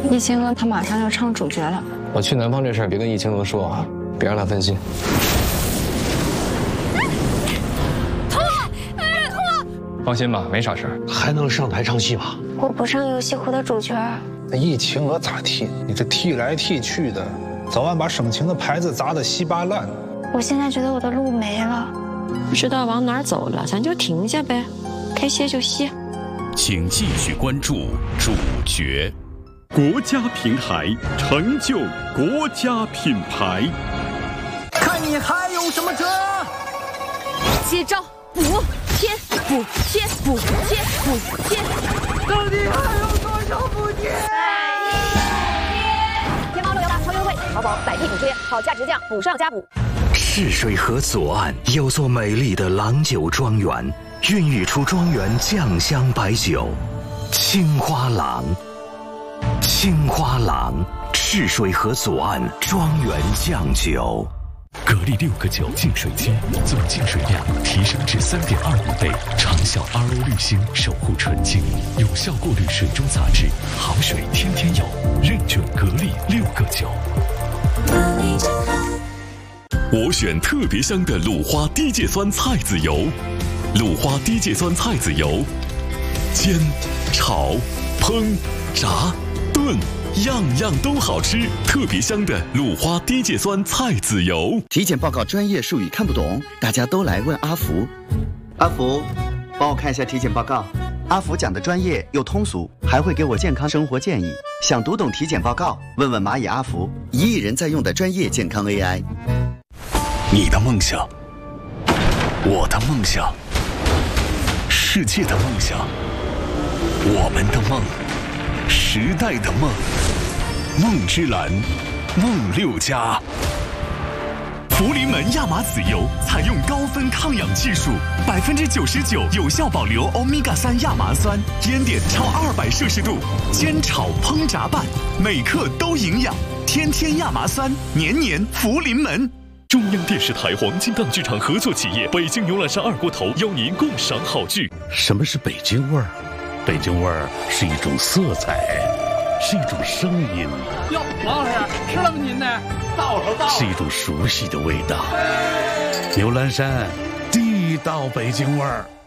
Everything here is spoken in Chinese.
易清娥她马上要唱主角了。 我去南方这事儿别跟易清娥说啊，别让她分心。放心吧，没啥事儿。 还能上台唱戏吗？ 我不上游戏湖的主角。 那易清娥咋踢？你这踢来踢去的，早晚把省情的牌子砸得稀巴烂。 我现在觉得我的路没了， 不知道往哪儿走了，咱就停下呗，该歇就歇。 请继续关注主角。 国家平台，成就国家品牌。 看你还有什么辙？ 接招，补贴，补贴，补贴，补贴。 到底还有多少补贴？ 天猫618超优惠，淘宝百亿补贴，好价直降，补上加补。 赤水河左岸有座美丽的郎酒庄园，孕育出庄园酱香白酒——青花郎。青花郎，赤水河左岸庄园酱酒。 格力6个9净水机，总净水量提升至3.25倍，长效 RO 滤芯，守护纯净，有效过滤水中杂质，好水天天有，认准格力6个9。 我选特别香的鲁花低芥酸菜籽油，鲁花低芥酸菜籽油，煎、炒、烹、炸、炖，样样都好吃。特别香的鲁花低芥酸菜籽油。 体检报告专业术语看不懂，大家都来问阿福。阿福，帮我看一下体检报告。阿福讲的专业又通俗，还会给我健康生活建议。想读懂体检报告，问问蚂蚁阿福，1亿人在用的专业健康 AI。 你的梦想，我的梦想，世界的梦想，我们的梦，时代的梦，梦之蓝，梦6+。福临门亚麻籽油采用高分抗氧技术，99%有效保留欧米伽3亚麻酸，烟点超200摄氏度，煎炒烹炸拌，每克都营养，天天亚麻酸，年年福临门。中央电视台黄金档剧场合作企业北京牛栏山二锅头邀您共赏好剧。 什么是北京味儿？北京味儿是一种色彩，是一种声音。 哟，王老师吃了吗？您呢？到了。 是一种熟悉的味道。牛栏山，地道北京味儿。